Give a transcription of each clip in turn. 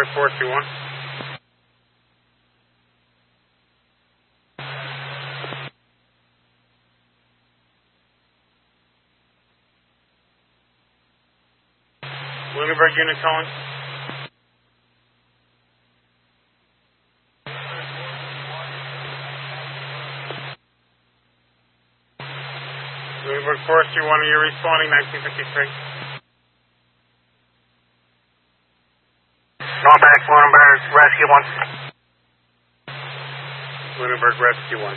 Lunenburg 421. Lunenburg unit calling. Lunenburg 421, you're responding 1953. Back, Lunenburg, Rescue 1. Lunenburg Rescue 1.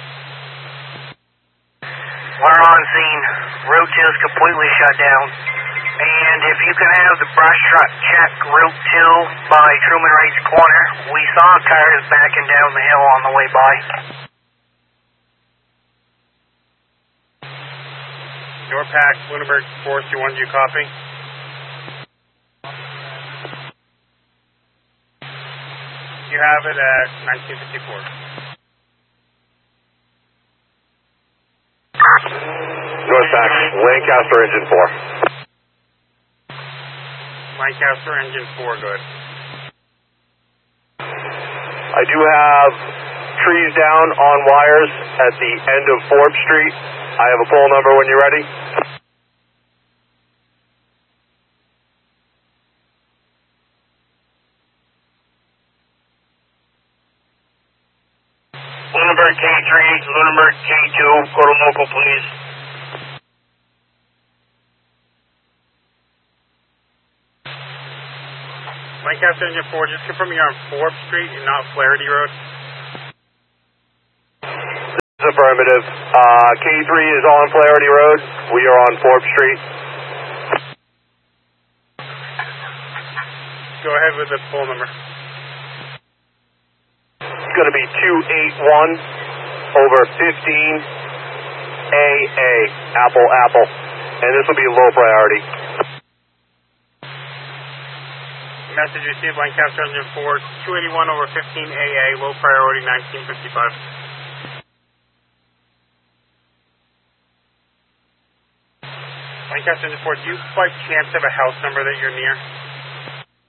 We're on scene. Route 2 is completely shut down. And if you can have the brush truck check Route 2 by Truman Wright's corner, we saw cars backing down the hill on the way by. Norpac, Lunenburg 421, do you copy? You have it at 1954. Norpac, Lancaster engine 4. Lancaster engine 4, good. I do have trees down on wires at the end of Forbes Street. I have a pole number when you're ready. Lunenburg K3, Lunenburg K2, go to local, please. Lancaster engine 4, just confirm you're on Forbes Street and not Flaherty Road. Affirmative. K3 is on Flaherty Road. We are on Forbes Street. Go ahead with the poll number. It's going to be 281 over 15 AA. Apple, Apple. And this will be low priority. Message received, Lancaster engine 4, 281 over 15 AA, low priority 1955. Lancaster engine 4, do you by chance have a house number that you're near?